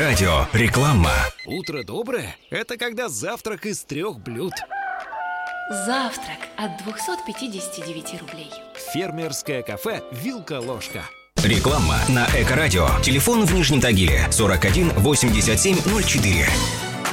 Эко-радио. Реклама. Утро доброе – это когда завтрак из 3 блюд. Завтрак от 259 рублей. Фермерское кафе «Вилка-ложка». Реклама на Эко-радио. Телефон в Нижнем Тагиле 41 87 04.